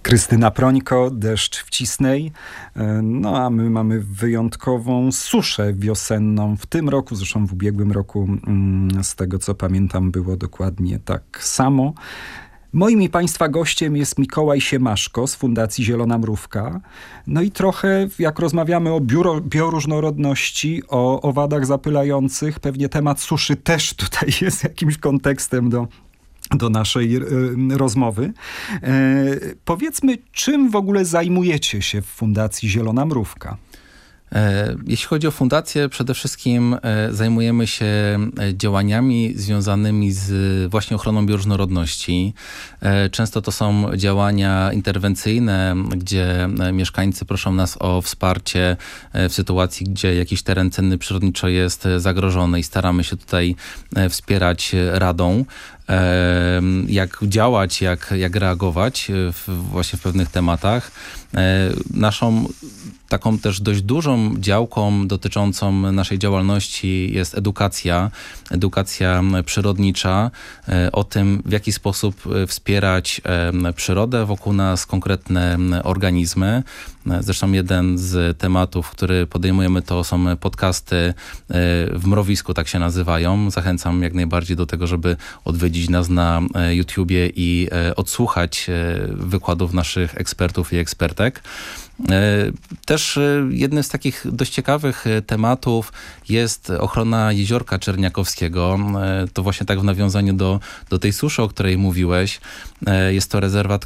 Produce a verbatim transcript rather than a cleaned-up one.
Krystyna Prońko, Deszcz w Cisnej. No a my mamy wyjątkową suszę wiosenną w tym roku, zresztą w ubiegłym roku, z tego co pamiętam, było dokładnie tak samo. Moim i Państwa gościem jest Mikołaj Siemaszko z Fundacji Zielona Mrówka. No i trochę, jak rozmawiamy o biuro, bioróżnorodności, o owadach zapylających, pewnie temat suszy też tutaj jest jakimś kontekstem do, do naszej y, rozmowy. E, powiedzmy, czym w ogóle zajmujecie się w Fundacji Zielona Mrówka? Jeśli chodzi o fundację, przede wszystkim zajmujemy się działaniami związanymi z właśnie ochroną bioróżnorodności. Często to są działania interwencyjne, gdzie mieszkańcy proszą nas o wsparcie w sytuacji, gdzie jakiś teren cenny przyrodniczo jest zagrożony i staramy się tutaj wspierać radą. Jak działać, jak, jak reagować w, właśnie w pewnych tematach. Naszą taką też dość dużą działką dotyczącą naszej działalności jest edukacja, edukacja przyrodnicza o tym, w jaki sposób wspierać przyrodę wokół nas, konkretne organizmy. Zresztą jeden z tematów, który podejmujemy, to są podcasty w mrowisku, tak się nazywają. Zachęcam jak najbardziej do tego, żeby odwiedzić nas na YouTubie i odsłuchać wykładów naszych ekspertów i ekspertek. Też jednym z takich dość ciekawych tematów jest ochrona Jeziorka Czerniakowskiego. To właśnie tak w nawiązaniu do, do tej suszy, o której mówiłeś. Jest to rezerwat,